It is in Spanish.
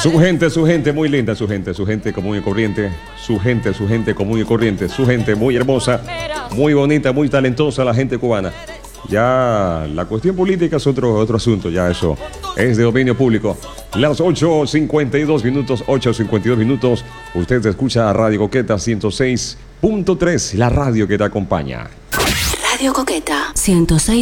Su gente muy linda, su gente común y corriente, su gente común y corriente, su gente muy hermosa, muy bonita, muy talentosa, la gente cubana. Ya la cuestión política es otro asunto, ya eso es de dominio público. Las 8:52 minutos, 8:52 minutos, usted escucha a Radio Coqueta 106.3, la radio que te acompaña. Radio Coqueta 106.